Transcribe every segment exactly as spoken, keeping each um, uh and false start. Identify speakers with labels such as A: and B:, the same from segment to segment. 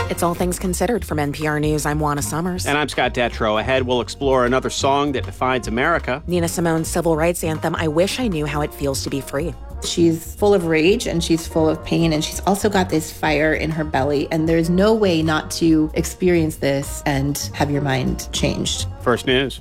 A: It's All Things Considered from N P R News. I'm Juana Summers.
B: And I'm Scott Detrow. Ahead, we'll explore another song that defines America.
A: Nina Simone's civil rights anthem, I Wish I Knew How It Feels to Be Free.
C: She's full of rage and she's full of pain, and she's also got this fire in her belly, and there's no way not to experience this and have your mind changed.
B: First News.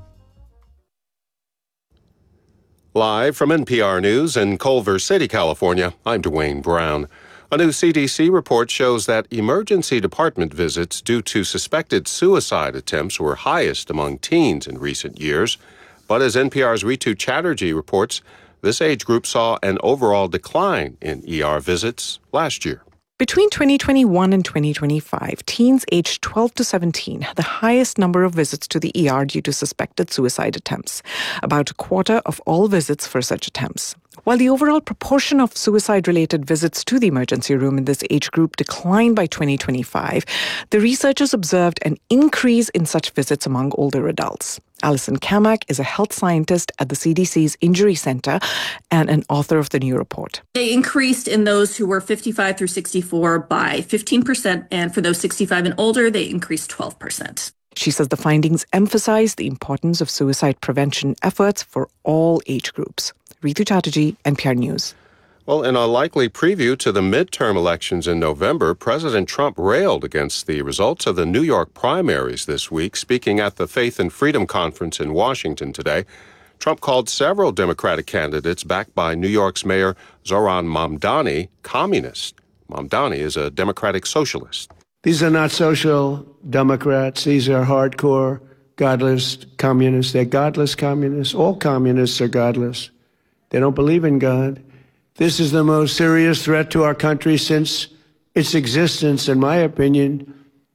D: Live from N P R News in Culver City, California, I'm Dwayne Brown. A new C D C report shows that emergency department visits due to suspected suicide attempts were highest among teens in recent years. But as N P R's Ritu Chatterjee reports, this age group saw an overall decline in E R visits last year.
E: Between twenty twenty-one and twenty twenty-five, teens aged twelve to seventeen had the highest number of visits to the E R due to suspected suicide attempts, about a quarter of all visits for such attempts. While the overall proportion of suicide-related visits to the emergency room in this age group declined by twenty twenty-five, the researchers observed an increase in such visits among older adults. Alison Kamak is a health scientist at the C D C's Injury Center and an author of the new report.
F: They increased in those who were fifty-five through sixty-four by fifteen percent, and for those sixty-five and older, they increased twelve percent.
E: She says the findings emphasize the importance of suicide prevention efforts for all age groups. Ritu Chatterjee, N P R News.
D: Well, in a likely preview to the midterm elections in November, President Trump railed against the results of the New York primaries this week. Speaking at the Faith and Freedom Conference in Washington today, Trump called several Democratic candidates backed by New York's Mayor Zohran Mamdani communist. Mamdani is a Democratic socialist.
G: These are not social Democrats. These are hardcore, godless communists. They're godless communists. All communists are godless. They don't believe in God. This is the most serious threat to our country since its existence, in my opinion,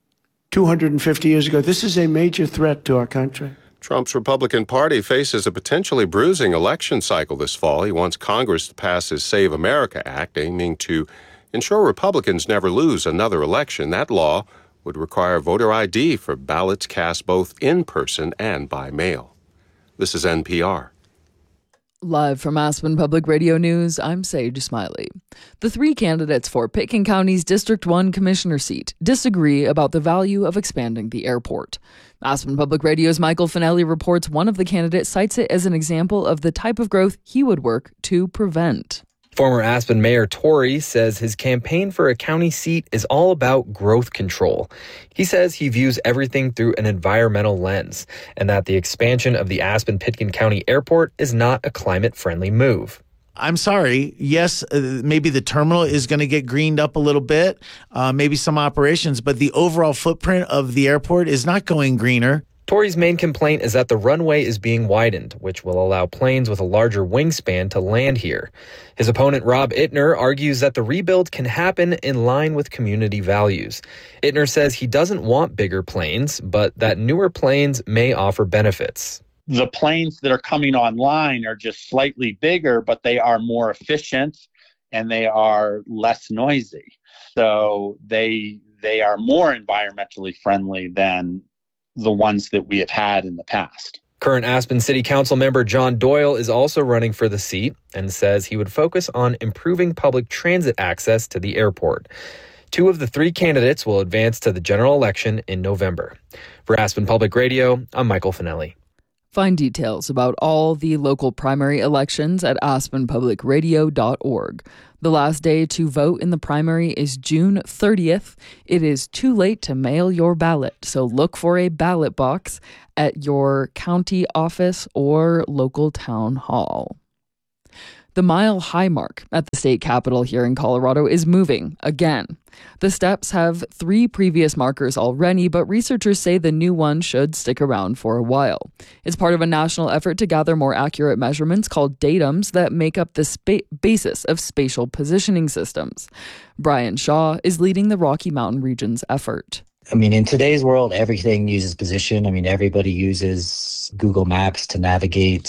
G: two hundred fifty years ago. This is a major threat to our country.
D: Trump's Republican Party faces a potentially bruising election cycle this fall. He wants Congress to pass his Save America Act, aiming to ensure Republicans never lose another election. That law would require voter I D for ballots cast both in person and by mail. This is N P R.
H: Live from Aspen Public Radio News, I'm Sage Smiley. The three candidates for Pitkin County's District one Commissioner seat disagree about the value of expanding the airport. Aspen Public Radio's Michael Finelli reports one of the candidates cites it as an example of the type of growth he would work to prevent.
I: Former Aspen Mayor Tory says his campaign for a county seat is all about growth control. He says he views everything through an environmental lens and that the expansion of the Aspen-Pitkin County Airport is not a climate-friendly move.
J: I'm sorry. Yes, uh, maybe the terminal is going to get greened up a little bit, uh, maybe some operations, but the overall footprint of the airport is not going greener.
I: Tory's main complaint is that the runway is being widened, which will allow planes with a larger wingspan to land here. His opponent, Rob Ittner, argues that the rebuild can happen in line with community values. Ittner says he doesn't want bigger planes, but that newer planes may offer benefits.
K: The planes that are coming online are just slightly bigger, but they are more efficient and they are less noisy. So they they are more environmentally friendly than the ones that we have had in the past.
I: Current Aspen City Council member John Doyle is also running for the seat and says he would focus on improving public transit access to the airport. Two of the three candidates will advance to the general election in November. For Aspen Public Radio, I'm Michael Finelli.
H: Find details about all the local primary elections at aspen public radio dot org. The last day to vote in the primary is June thirtieth. It is too late to mail your ballot, so look for a ballot box at your county office or local town hall. The mile-high mark at the state capitol here in Colorado is moving again. The steps have three previous markers already, but researchers say the new one should stick around for a while. It's part of a national effort to gather more accurate measurements called datums that make up the spa- basis of spatial positioning systems. Brian Shaw is leading the Rocky Mountain region's effort.
L: I mean, in today's world, everything uses position. I mean, everybody uses Google Maps to navigate.